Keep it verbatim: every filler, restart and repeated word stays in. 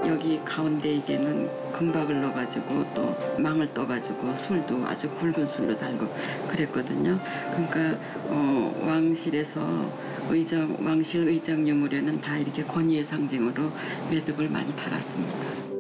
여기 가운데 이게는 금박을 넣어가지고 또 망을 떠가지고 술도 아주 굵은 술로 달고 그랬거든요. 그러니까 어, 왕실에서 의정 왕실 의정 유물에는 다 이렇게 권위의 상징으로 매듭을 많이 달았습니다.